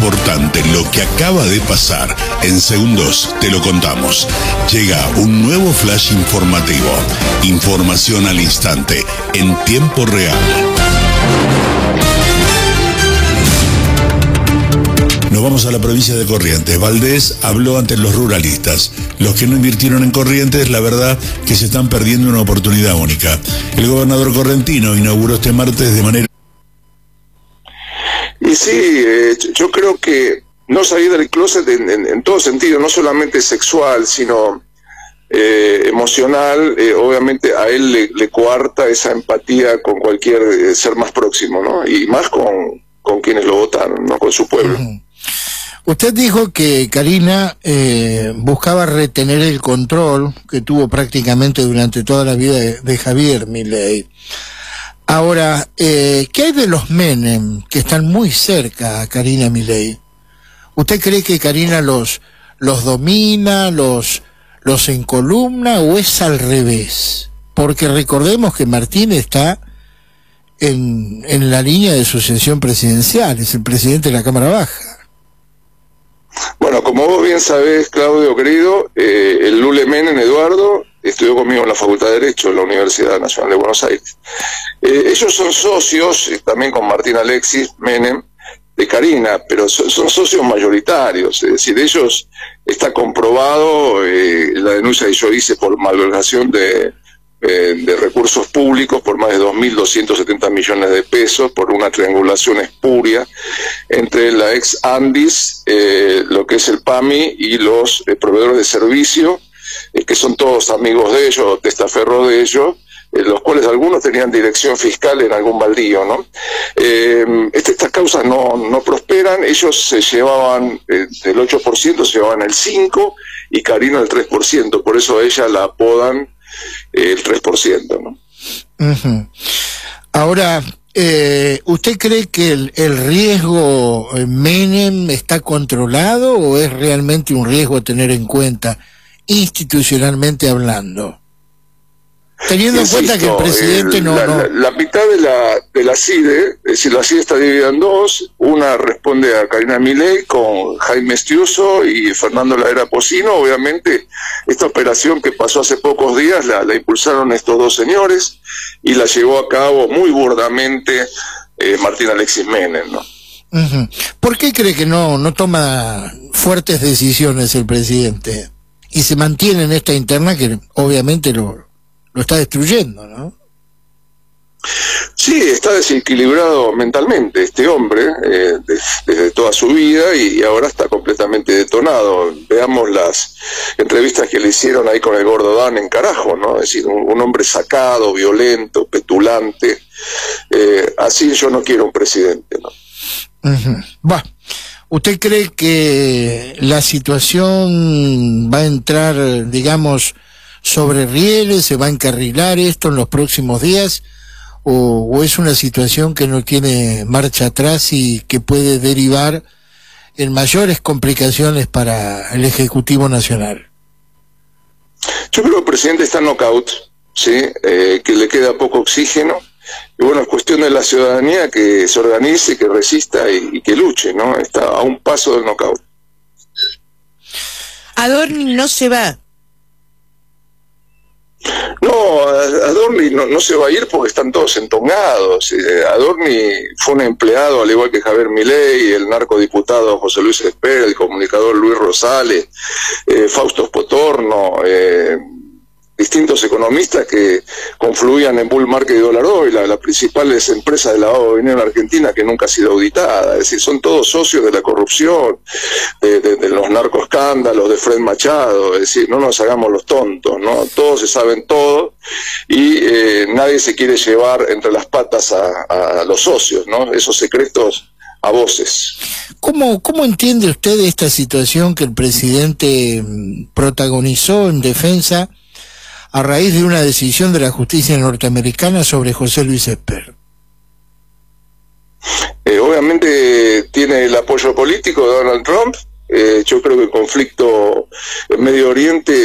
importante, lo que acaba de pasar. En segundos te lo contamos. Llega un nuevo flash informativo. Información al instante, en tiempo real. Nos vamos a la provincia de Corrientes. Valdés habló ante los ruralistas. Los que no invirtieron en Corrientes, la verdad que se están perdiendo una oportunidad única. El gobernador correntino inauguró este martes de manera... Y sí, yo creo que no salir del closet en todo sentido, no solamente sexual, sino emocional, obviamente a él le coarta esa empatía con cualquier ser más próximo, ¿no? Y más con quienes lo votaron, ¿no? Con su pueblo. Usted dijo que Karina buscaba retener el control que tuvo prácticamente durante toda la vida de Javier Milei. Ahora, ¿qué hay de los Menem, que están muy cerca a Karina Milei? ¿Usted cree que Karina los domina, los encolumna, o es al revés? Porque recordemos que Martín está en la línea de sucesión presidencial, es el presidente de la Cámara Baja. Bueno, como vos bien sabés, Claudio, querido, el Lule Menem, Eduardo, estudió conmigo en la Facultad de Derecho de la Universidad Nacional de Buenos Aires. Ellos son socios, también con Martín Alexis Menem, de Karina, pero son socios mayoritarios, es decir, ellos, está comprobado la denuncia que yo hice por malversación de recursos públicos por más de 2.270 millones de pesos por una triangulación espuria entre la ex Andis, lo que es el PAMI, y los proveedores de servicio, que son todos amigos de ellos, testaferros de ellos, los cuales algunos tenían dirección fiscal en algún baldío, ¿no? Estas causas no prosperan. Ellos se llevaban del 8%, se llevaban el 5%, y Karina el 3%, por eso a ella la apodan el 3%, ¿no? Ahora, ¿usted cree que el riesgo Menem está controlado, o es realmente un riesgo a tener en cuenta, institucionalmente hablando? Teniendo en cuenta que el presidente la mitad de la CIDE, es decir, la CIDE está dividida en dos. Una responde a Karina Milei con Jaime Estiuso y Fernando Ladera Pocino. Obviamente, esta operación que pasó hace pocos días la impulsaron estos dos señores y la llevó a cabo muy burdamente Martín Alexis Menem, ¿no? ¿Por qué cree que no toma fuertes decisiones el presidente y se mantiene en esta interna que obviamente lo está destruyendo, ¿no? Sí, está desequilibrado mentalmente este hombre desde toda su vida, y ahora está completamente detonado. Veamos las entrevistas que le hicieron ahí con el Gordo Dan en Carajo, ¿no? Es decir, un hombre sacado, violento, petulante. Así yo no quiero un presidente, ¿no? ¿Usted cree que la situación va a entrar, digamos, sobre rieles, se va a encarrilar esto en los próximos días, o es una situación que no tiene marcha atrás y que puede derivar en mayores complicaciones para el Ejecutivo Nacional? Yo creo que el presidente está en knockout, ¿sí? Que le queda poco oxígeno, y bueno, es cuestión de la ciudadanía que se organice, que resista y que luche, ¿no? Está a un paso del knockout. Adorni no se va. No, Adorni no se va a ir porque están todos entongados. Adorni fue un empleado, al igual que Javier Milei, el narcodiputado José Luis Esper, el comunicador Luis Rosales, Fausto Spotorno, distintos economistas que confluían en Bull Market y Dólar Oil, las principales empresas de lavado de dinero en Argentina, que nunca ha sido auditada. Es decir, son todos socios de la corrupción, de los narcoescándalos, de Fred Machado. Es decir, no nos hagamos los tontos, ¿no? Todos se saben todo, y nadie se quiere llevar entre las patas a los socios, ¿no? Esos secretos a voces. ¿Cómo entiende usted esta situación que el presidente protagonizó en defensa a raíz de una decisión de la justicia norteamericana sobre José Luis Esper? Obviamente tiene el apoyo político de Donald Trump. Yo creo que el conflicto en Medio Oriente